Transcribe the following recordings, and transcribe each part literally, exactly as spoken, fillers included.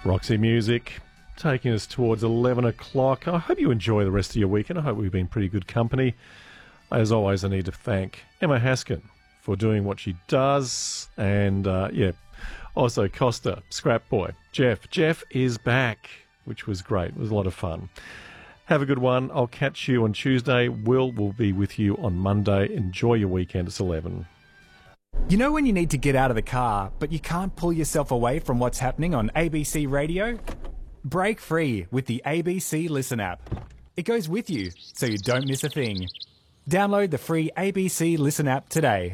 Roxy Music, taking us towards eleven o'clock. I hope you enjoy the rest of your weekend. I hope we've been pretty good company. As always, I need to thank Emma Haskin for doing what she does. And, uh, yeah, also Costa, Scrap Boy, Jeff. Jeff is back, which was great. It was a lot of fun. Have a good one. I'll catch you on Tuesday. Will will be with you on Monday. Enjoy your weekend. It's eleven. You know when you need to get out of the car, but you can't pull yourself away from what's happening on A B C Radio? Break free with the A B C Listen app. It goes with you, so you don't miss a thing. Download the free A B C Listen app today.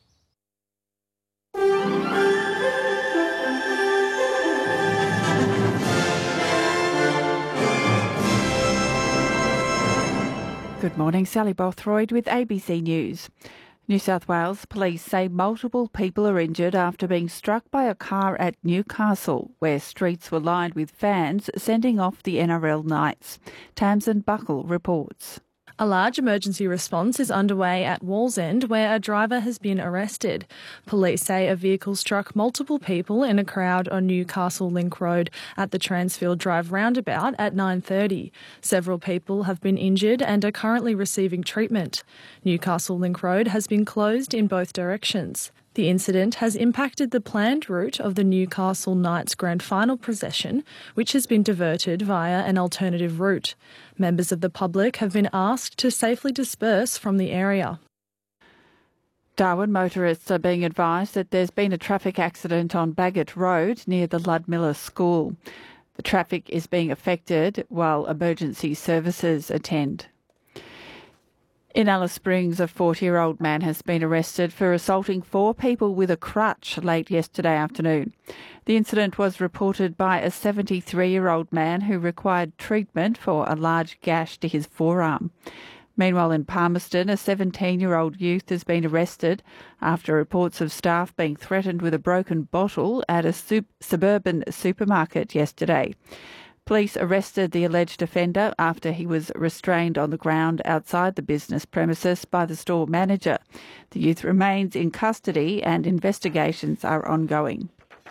Good morning, Sally Bothroyd with A B C News. New South Wales police say multiple people are injured after being struck by a car at Newcastle, where streets were lined with fans sending off the N R L Knights. Tamsin Buckle reports. A large emergency response is underway at Wallsend, where a driver has been arrested. Police say a vehicle struck multiple people in a crowd on Newcastle Link Road at the Transfield Drive roundabout at nine thirty. Several people have been injured and are currently receiving treatment. Newcastle Link Road has been closed in both directions. The incident has impacted the planned route of the Newcastle Knights Grand Final procession, which has been diverted via an alternative route. Members of the public have been asked to safely disperse from the area. Darwin motorists are being advised that there's been a traffic accident on Baggett Road near the Ludmilla School. The traffic is being affected while emergency services attend. In Alice Springs, a forty-year-old man has been arrested for assaulting four people with a crutch late yesterday afternoon. The incident was reported by a seventy-three-year-old man who required treatment for a large gash to his forearm. Meanwhile, in Palmerston, a seventeen-year-old youth has been arrested after reports of staff being threatened with a broken bottle at a sub- suburban supermarket yesterday. Police arrested the alleged offender after he was restrained on the ground outside the business premises by the store manager. The youth remains in custody and investigations are ongoing.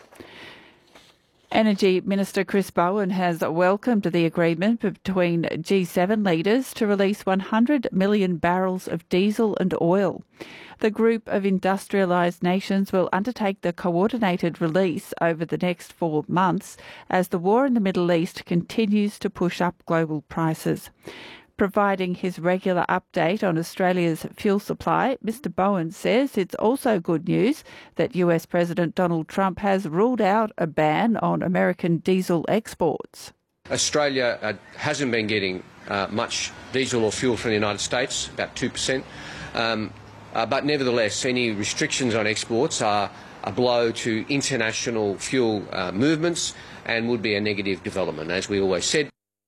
Energy Minister Chris Bowen has welcomed the agreement between G seven leaders to release one hundred million barrels of diesel and oil. The group of industrialised nations will undertake the coordinated release over the next four months as the war in the Middle East continues to push up global prices. Providing his regular update on Australia's fuel supply, Mister Bowen says it's also good news that U S President Donald Trump has ruled out a ban on American diesel exports. Australia uh, hasn't been getting uh, much diesel or fuel from the United States, about two percent. Um, uh, but nevertheless, any restrictions on exports are a blow to international fuel uh, movements and would be a negative development, as we always said.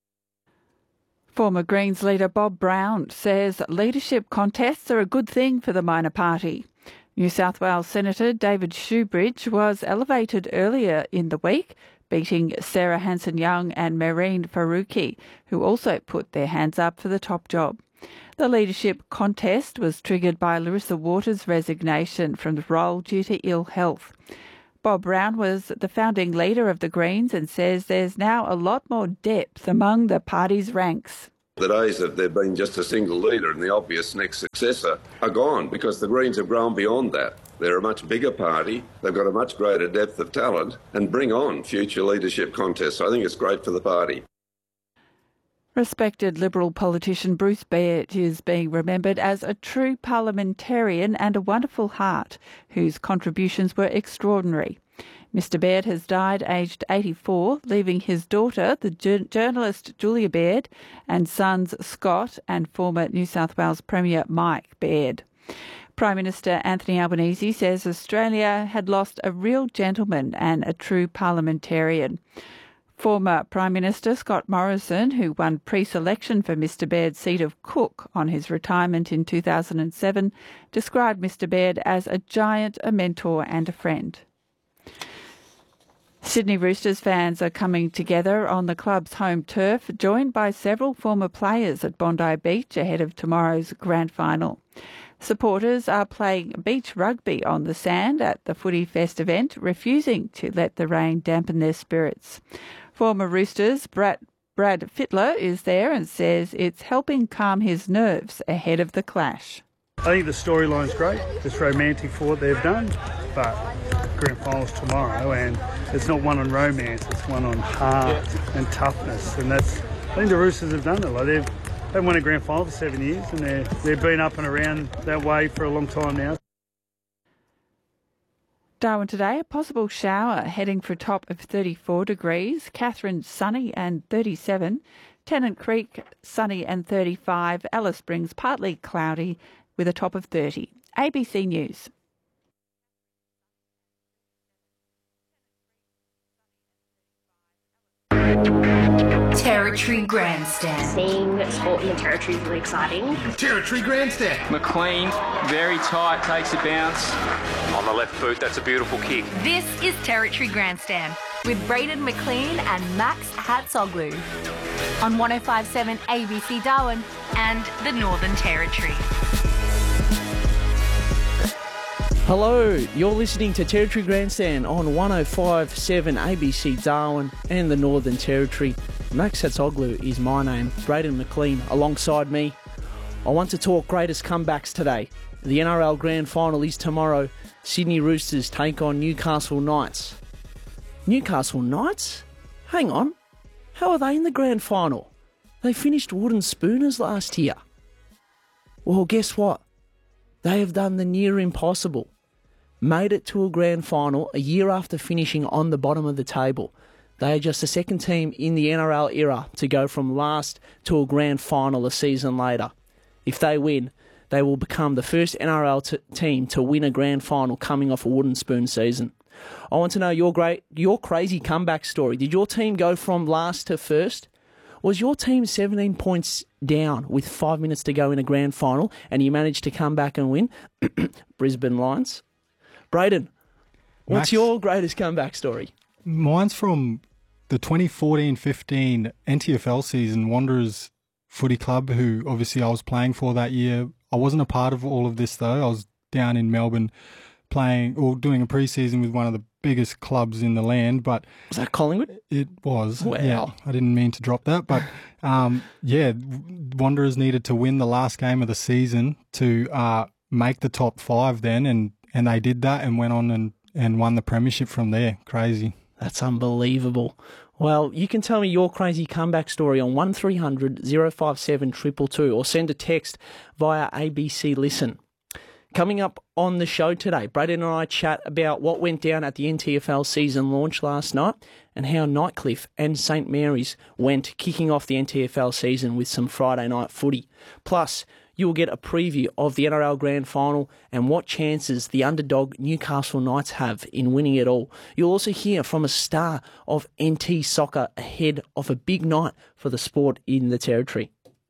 Former Greens leader Bob Brown says leadership contests are a good thing for the minor party. New South Wales Senator David Shoebridge was elevated earlier in the week, beating Sarah Hanson-Young and Mehreen Faruqi, who also put their hands up for the top job. The leadership contest was triggered by Larissa Waters' resignation from the role due to ill health. Bob Brown was the founding leader of the Greens and says there's now a lot more depth among the party's ranks. The days that there'd been just a single leader and the obvious next successor are gone because the Greens have grown beyond that. They're a much bigger party, they've got a much greater depth of talent and bring on future leadership contests. I think it's great for the party. Respected Liberal politician Bruce Baird is being remembered as a true parliamentarian and a wonderful heart, whose contributions were extraordinary. Mister Baird has died aged eighty-four, leaving his daughter, the journalist Julia Baird, and sons Scott and former New South Wales Premier Mike Baird. Prime Minister Anthony Albanese says Australia had lost a real gentleman and a true parliamentarian. Former Prime Minister Scott Morrison, who won pre-selection for Mister Baird's seat of Cook on his retirement in two thousand seven, described Mister Baird as a giant, a mentor and a friend. Sydney Roosters fans are coming together on the club's home turf, joined by several former players at Bondi Beach ahead of tomorrow's grand final. Supporters are playing beach rugby on the sand at the Footy Fest event, refusing to let the rain dampen their spirits. Former Roosters Brad, Brad Fittler is there and says it's helping calm his nerves ahead of the clash. I think the storyline's great. It's romantic for what they've done, but grand finals tomorrow, and it's not one on romance, it's one on heart and toughness, and that's. I think the Roosters have done it. Like they've they've won a grand final for seven years, and they're they've been up and around that way for a long time now. Darwin today, a possible shower heading for a top of thirty-four degrees. Catherine, sunny and thirty-seven. Tennant Creek, sunny and thirty-five. Alice Springs, partly cloudy with a top of thirty. A B C News. Territory Grandstand. Seeing sport in the Territory is really exciting. Territory Grandstand. McLean, very tight, takes a bounce. On the left boot, that's a beautiful kick. This is Territory Grandstand with Braden McLean and Max Hatzoglu on one oh five point seven A B C Darwin and the Northern Territory. Hello, you're listening to Territory Grandstand on one oh five point seven A B C Darwin and the Northern Territory. Max Hatzoglu is my name, Braden McLean alongside me. I want to talk greatest comebacks today. The N R L Grand Final is tomorrow. Sydney Roosters take on Newcastle Knights. Newcastle Knights? Hang on, how are they in the Grand Final? They finished wooden spooners last year. Well, guess what? They have done the near impossible. Made it to a grand final a year after finishing on the bottom of the table. They are just the second team in the N R L era to go from last to a grand final a season later. If they win, they will become the first N R L t- team to win a grand final coming off a wooden spoon season. I want to know your great, your crazy comeback story. Did your team go from last to first? Was your team seventeen points down with five minutes to go in a grand final and you managed to come back and win? Brisbane Lions. Braden, what's Max, your greatest comeback story? Mine's from the twenty fourteen fifteen N T F L season, Wanderers Footy Club, who obviously I was playing for that year. I wasn't a part of all of this though. I was down in Melbourne playing or doing a pre-season with one of the biggest clubs in the land. But was that Collingwood? It was. Wow. Yeah, I didn't mean to drop that. But um, yeah, Wanderers needed to win the last game of the season to uh, make the top five then, and, and they did that and went on and, and won the premiership from there. Crazy. That's unbelievable. Well, you can tell me your crazy comeback story on one three hundred oh five seven two two two or send a text via A B C Listen. Coming up on the show today, Braden and I chat about what went down at the N T F L season launch last night and how Nightcliff and St Mary's went kicking off the N T F L season with some Friday night footy. Plus, you will get a preview of the N R L Grand Final and what chances the underdog Newcastle Knights have in winning it all. You'll also hear from a star of N T soccer ahead of a big night for the sport in the Territory.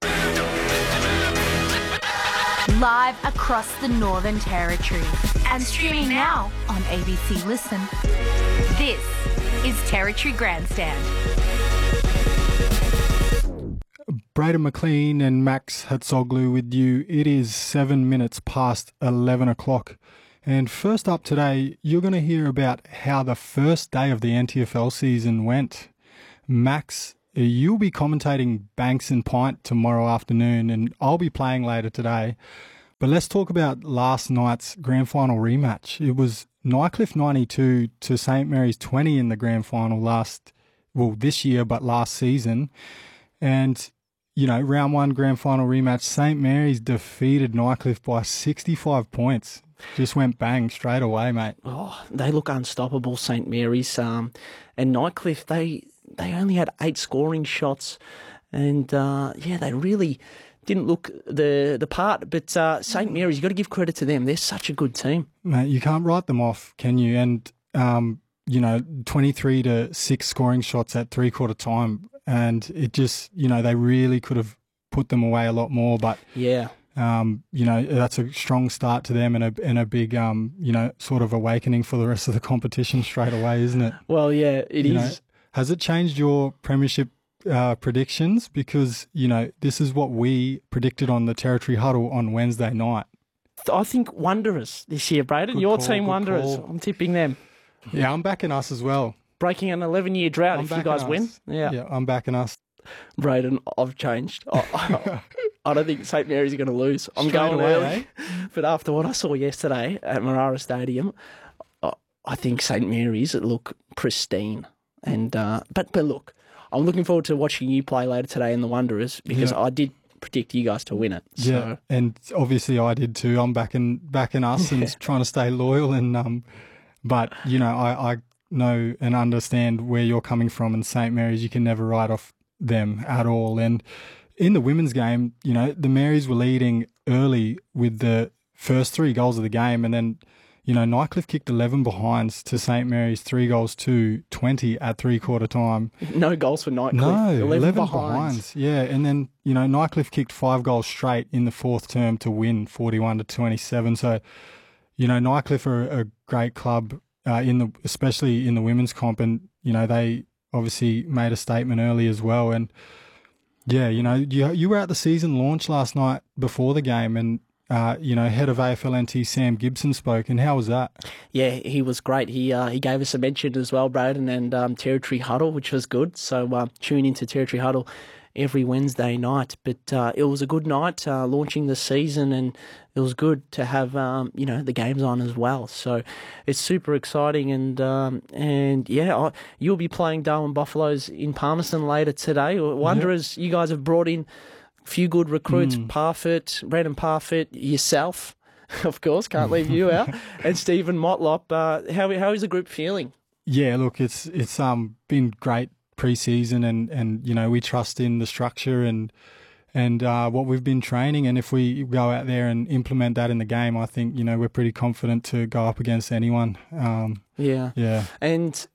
Live across the Northern Territory and streaming now on A B C Listen. This is Territory Grandstand. Braden McLean and Max Hatzoglu with you. It is seven minutes past eleven o'clock. And first up today, you're going to hear about how the first day of the N T F L season went. Max, you'll be commentating Banks and Pint tomorrow afternoon, and I'll be playing later today. But let's talk about last night's grand final rematch. It was Nightcliff ninety-two to St Mary's twenty in the grand final last, well, this year, but last season. And you know, round one grand final rematch, St Mary's defeated Nightcliff by sixty-five points. Just went bang straight away, mate. Oh, they look unstoppable, St Mary's. Um, and Nightcliff, they they only had eight scoring shots. And, uh, yeah, they really didn't look the the part. But uh, St Mary's, you've got to give credit to them. They're such a good team. Mate, you can't write them off, can you? And, um, you know, twenty-three to six scoring shots at three-quarter time. And it just, you know, they really could have put them away a lot more. But, yeah, um, you know, that's a strong start to them and a, and a big, um, you know, sort of awakening for the rest of the competition straight away, isn't it? Well, yeah, it you is. Know, has it changed your premiership uh, predictions? Because, you know, this is what we predicted on the Territory Huddle on Wednesday night. I think Wanderers this year, Braden. Good your call, team good Wanderers. call. I'm tipping them. Yeah, I'm backing us as well. breaking an eleven-year drought I'm if you guys us. win. Yeah. yeah, I'm backing us. Braden, I've changed. I, I don't think St Mary's are going to lose. I'm Straight going away, early. eh? But after what I saw yesterday at Marara Stadium, I, I think St Mary's look pristine. And uh, but but look, I'm looking forward to watching you play later today in the Wanderers because Yeah. I did predict you guys to win it. So. Yeah, and obviously I did too. I'm backing backing us Yeah. and trying to stay loyal. And um, but you know I, I know and understand where you're coming from. And St Mary's, you can never write off them at all. And in the women's game, you know the Marys were leading early with the first three goals of the game, and then you know Nightcliff kicked eleven behinds to St Mary's three goals to twenty at three quarter time. No goals for Nightcliff. No, eleven, eleven behinds. behinds. Yeah, and then, you know, Nightcliff kicked five goals straight in the fourth term to win forty-one to twenty-seven. So, you know, Nightcliff are a great club, uh, in the especially in the women's comp, and, you know, they obviously made a statement early as well. And, yeah, you know, you, you were at the season launch last night before the game, and, Uh, you know, head of A F L N T Sam Gibson spoke, and how was that? Yeah, he was great. He uh, he gave us a mention as well, Braden, and um, Territory Huddle, which was good. So uh, tune into Territory Huddle every Wednesday night. But uh, it was a good night uh, launching the season, and it was good to have um, you know the games on as well. So it's super exciting, and um, and yeah, I, you'll be playing Darwin Buffaloes in Palmerston later today. Wanderers, you guys have brought in few good recruits, mm. Parfitt, Brandon Parfitt, yourself, of course, can't leave you out, and Stephen Motlop. Uh, how how is the group feeling? Yeah, look, it's it's um been great pre-season, and, and you know we trust in the structure and and uh, what we've been training, and if we go out there and implement that in the game, I think you know we're pretty confident to go up against anyone. Um, yeah, yeah, and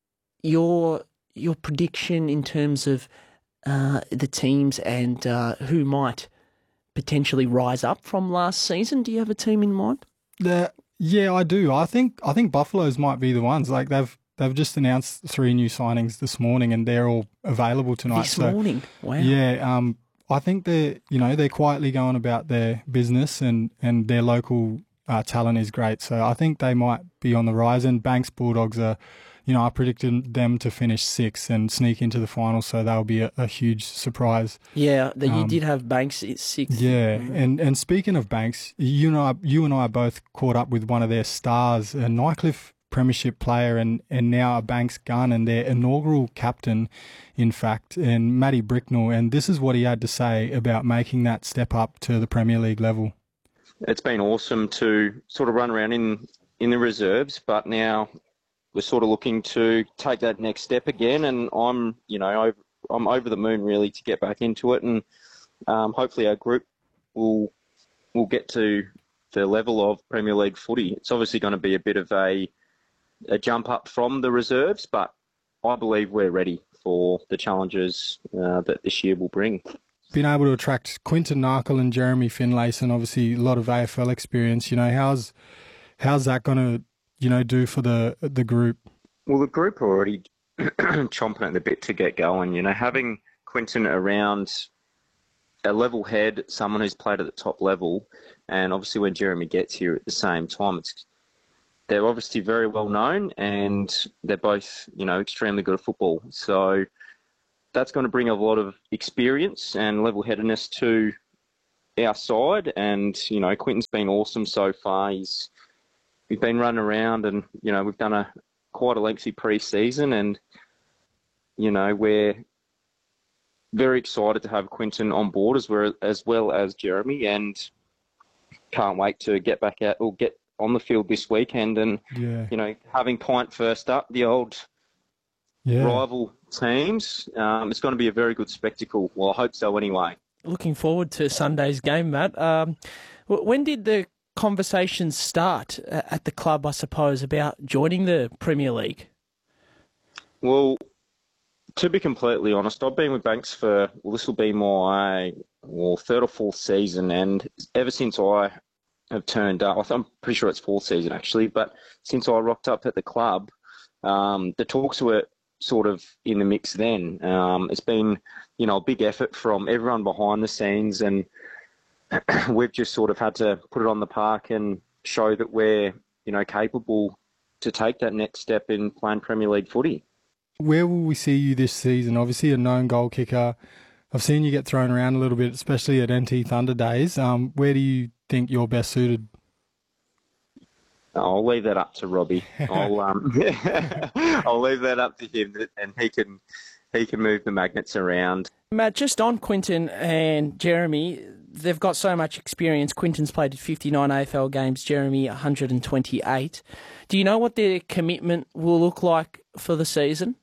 your your prediction in terms of Uh, the teams and uh, who might potentially rise up from last season. Do you have a team in mind? The, yeah, I do. I think I think Buffaloes might be the ones. Like they've they've just announced three new signings this morning, and they're all available tonight. This so, morning, wow. Yeah, um, I think they're you know they're quietly going about their business, and and their local uh, talent is great. So I think they might be on the rise. And Banks Bulldogs are. You know, I predicted them to finish sixth and sneak into the final, so that'll be a, a huge surprise. Yeah, the, you um, did have Banks at sixth. Yeah, and and speaking of Banks, you know, you and I both caught up with one of their stars, a Nightcliff Premiership player, and, and now a Banks gun, and their inaugural captain, in fact, and Matty Bricknell. And this is what he had to say about making that step up to the Premier League level. It's been awesome to sort of run around in, in the reserves, but now we're sort of looking to take that next step again, and I'm, you know, over, I'm over the moon really to get back into it, and um, hopefully our group will will get to the level of Premier League footy. It's obviously going to be a bit of a a jump up from the reserves, but I believe we're ready for the challenges uh, that this year will bring. Being able to attract Quinton Narkle and Jeremy Finlayson, obviously a lot of A F L experience. You know, how's how's that going to you know, do for the the group? Well, the group are already chomping at the bit to get going. You know, having Quinton around a level head, someone who's played at the top level, and obviously when Jeremy gets here at the same time, it's they're obviously very well known, and they're both, you know, extremely good at football. So that's going to bring a lot of experience and level-headedness to our side. And, you know, Quinton's been awesome so far. He's We've been running around, and, you know, we've done a quite a lengthy pre-season, and, you know, we're very excited to have Quinton on board as well as, well as Jeremy, and can't wait to get back out or get on the field this weekend and, yeah. you know, having Pint first up, the old yeah. rival teams. Um, it's going to be a very good spectacle. Well, I hope so anyway. Looking forward to Sunday's game, Matt. Um, when did the conversations start at the club, I suppose, about joining the Premier League? Well, to be completely honest, I've been with Banks for, well, this will be my well, third or fourth season, and ever since I have turned up, I'm pretty sure it's fourth season actually, but since I rocked up at the club, um, the talks were sort of in the mix then. Um, it's been, you know, a big effort from everyone behind the scenes, and we've just sort of had to put it on the park and show that we're, you know, capable to take that next step in playing Premier League footy. Where will we see you this season? Obviously a known goal kicker. I've seen you get thrown around a little bit, especially at N T Thunder days. Um, where do you think you're best suited? I'll leave that up to Robbie. I'll um, I'll leave that up to him, and he can he can move the magnets around. Matt, just on Quinton and Jeremy, they've got so much experience. Quinton's played fifty-nine A F L games, Jeremy one hundred twenty-eight. Do you know what their commitment will look like for the season?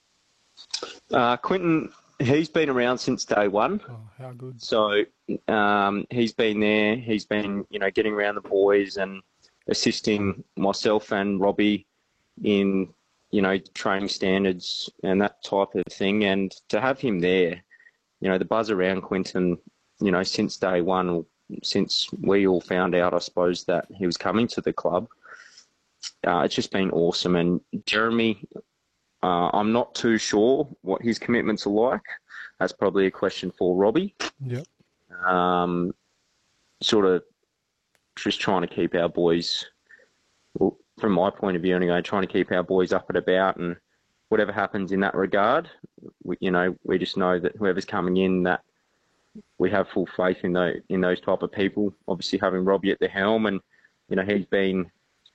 Uh, Quinton, he's been around since day one. Oh, how good. So um, he's been there. He's been, you know, getting around the boys and assisting myself and Robbie in, you know, training standards and that type of thing. And to have him there, you know, the buzz around Quinton, you know, since day one, since we all found out, I suppose, that he was coming to the club, uh, it's just been awesome. And Jeremy, uh, I'm not too sure what his commitments are like. That's probably a question for Robbie. Yep. Um, sort of just trying to keep our boys, well, from my point of view anyway, trying to keep our boys up and about, and whatever happens in that regard, we, you know, we just know that whoever's coming in, that we have full faith in those, in those type of people. Obviously having Robbie at the helm, and, you know, he's been,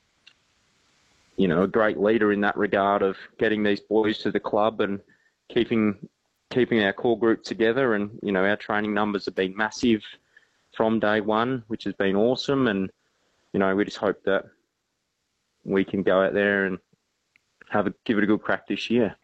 you know, a great leader in that regard of getting these boys to the club and keeping keeping our core group together. And, you know, our training numbers have been massive from day one, which has been awesome. And, you know, we just hope that we can go out there and have a, give it a good crack this year.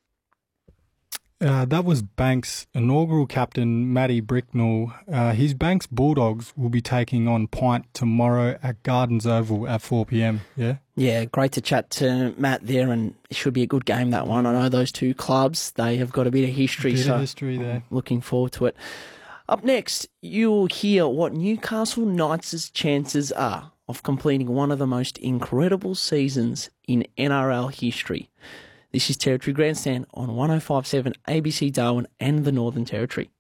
Uh, that was Banks' inaugural captain, Matty Bricknell. Uh, his Banks Bulldogs will be taking on Pint tomorrow at Gardens Oval at four p.m, yeah? Yeah, great to chat to Matt there, and it should be a good game, that one. I know those two clubs, they have got a bit of history. A bit so of history there. I'm looking forward to it. Up next, you'll hear what Newcastle Knights' chances are of completing one of the most incredible seasons in N R L history. This is Territory Grandstand on one oh five point seven A B C Darwin and the Northern Territory.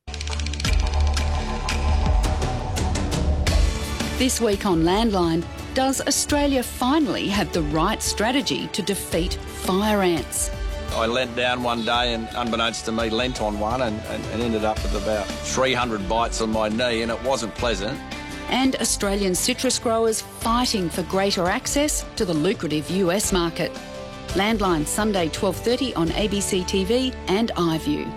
This week on Landline, does Australia finally have the right strategy to defeat fire ants? I leant down one day and, unbeknownst to me, leant on one and, and, and ended up with about three hundred bites on my knee, and it wasn't pleasant. And Australian citrus growers fighting for greater access to the lucrative U S market. Landline, Sunday twelve thirty on A B C T V and iView.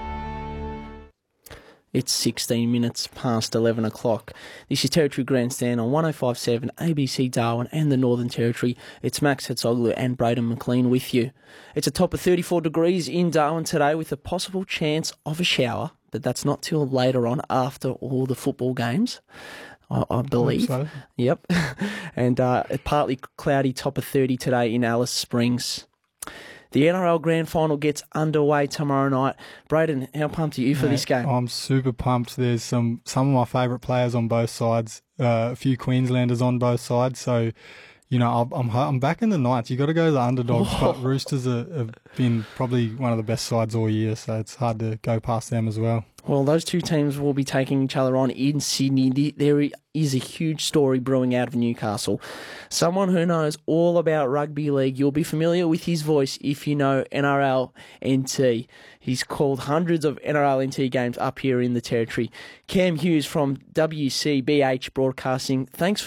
It's sixteen minutes past eleven o'clock. This is Territory Grandstand on one oh five point seven A B C Darwin and the Northern Territory. It's Max Hatzoglu and Braden McLean with you. It's a top of thirty-four degrees in Darwin today with a possible chance of a shower, but that's not till later on after all the football games, I, I believe. I hope so. Yep. And uh, partly cloudy, top of thirty today in Alice Springs. The N R L Grand Final gets underway tomorrow night. Braden, how pumped are you for Mate, this game? I'm super pumped. There's some, some of my favourite players on both sides, uh, a few Queenslanders on both sides. So, you know, I'm I'm back in the Knights. You got to go to the underdogs, Oh. but Roosters are, have been probably one of the best sides all year, so it's hard to go past them as well. Well, those two teams will be taking each other on in Sydney. There is a huge story brewing out of Newcastle. Someone who knows all about rugby league. You'll be familiar with his voice if you know N R L N T. He's called hundreds of N R L N T games up here in the Territory. Cam Hughes from W C B H Broadcasting, thanks for